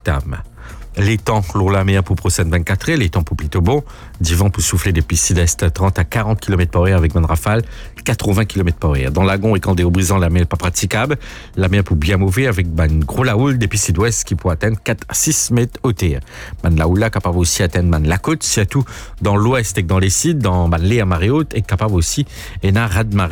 Tam. Les temps, l'eau la mer pour procéder 24 heures, les temps pour plutôt bon, du vent pour souffler des pistes sud-est 30 à 40 km par heure avec bonne rafale, 80 km par heure. Dans lagon et quand des hauts brisants, la mer n'est pas praticable, la mer pour bien mauvais avec une gros la houle des pistes sud-ouest qui peut atteindre 4 à 6 mètres hauteur. La houle capable aussi atteindre la côte, surtout dans l'ouest et dans les sites, dans les à marée haute et capable aussi et un raz de marée.